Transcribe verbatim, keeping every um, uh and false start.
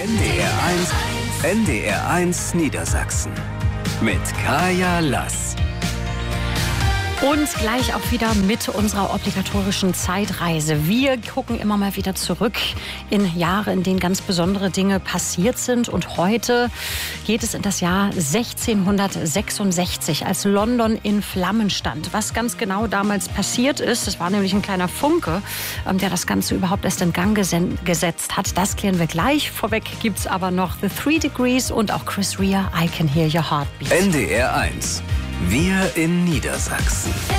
N D R eins, N D R eins Niedersachsen mit Kaya Lass. Und gleich auch wieder mit unserer obligatorischen Zeitreise. Wir gucken immer mal wieder zurück in Jahre, in denen ganz besondere Dinge passiert sind. Und heute geht es in das Jahr sechzehnhundertsechsundsechzig, als London in Flammen stand. Was ganz genau damals passiert ist, es war nämlich ein kleiner Funke, der das Ganze überhaupt erst in Gang gesetzt hat. Das klären wir gleich. Vorweg gibt es aber noch The Three Degrees und auch Chris Rea, I Can Hear Your Heartbeat. N D R eins. Wir in Niedersachsen.